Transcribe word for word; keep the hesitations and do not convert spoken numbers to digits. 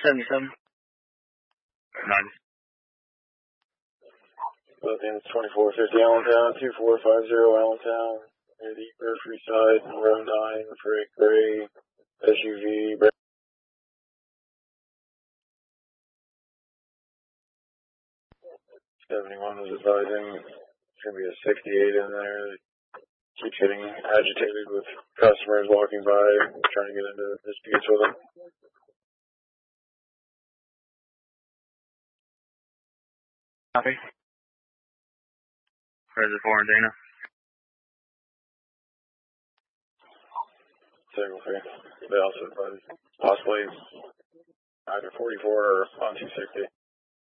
seventy-seven. Nine. Lothians twenty-four fifty Allentown, two four five zero Allentown, near the Burfree side, row nine for a gray S U V. seventy-one was advising there's going to be a sixty-eight in there that keeps getting agitated with customers walking by, trying to get into disputes with them. Copy. Reservoir and Dana. Signal fee. They also advise possibly either forty-four or on two sixty.